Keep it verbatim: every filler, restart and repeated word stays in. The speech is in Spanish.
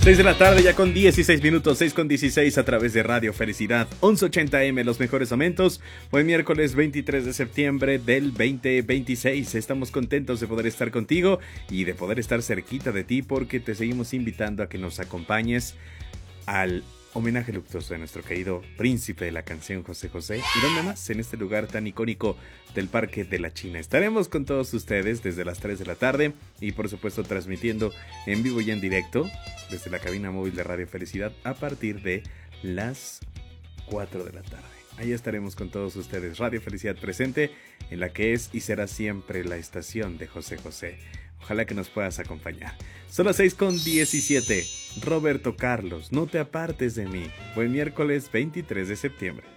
seis de la tarde ya con dieciséis minutos, seis con dieciséis a través de Radio Felicidad, once ochenta eme, los mejores momentos. Hoy miércoles veintitrés de septiembre del veinte veintiséis. Estamos contentos de poder estar contigo y de poder estar cerquita de ti porque te seguimos invitando a que nos acompañes al homenaje luctuoso de nuestro querido príncipe de la canción José José. ¿Y dónde más? En este lugar tan icónico del Parque de la China. Estaremos con todos ustedes desde las tres de la tarde y por supuesto transmitiendo en vivo y en directo desde la cabina móvil de Radio Felicidad a partir de las cuatro de la tarde. Ahí estaremos con todos ustedes. Radio Felicidad presente en la que es y será siempre la estación de José José. Ojalá que nos puedas acompañar. Son las seis con diecisiete. Roberto Carlos, no te apartes de mí. Buen miércoles veintitrés de septiembre.